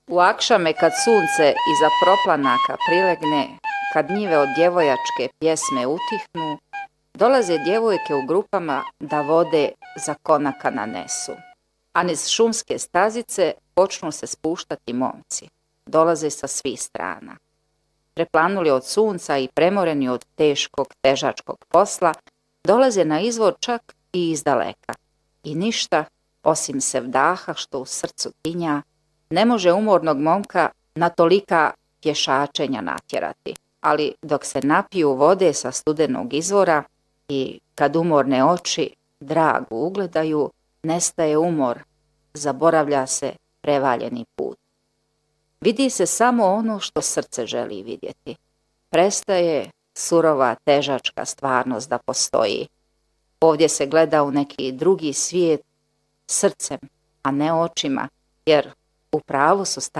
U akšame kad sunce iza proplanaka prilegne, kad njive od djevojačke pjesme utihnu, dolaze djevojke u grupama da vode za konaka nanesu. A niz šumske stazice počnu se spuštati momci. Dolaze sa svih strana. Preplanuli od sunca i premoreni od teškog težačkog posla, dolaze na izvor čak i izdaleka. I ništa, osim sevdaha što u srcu tinja, ne može umornog momka na tolika pješačenja natjerati. Ali dok se napiju vode sa studenog izvora i kad umorne oči dragu ugledaju, nestaje umor, zaboravlja se prevaljeni put. Vidi se samo ono što srce želi vidjeti. Prestaje surova težačka stvarnost da postoji. Ovdje se gleda u neki drugi svijet srcem, a ne očima, jer u pravu su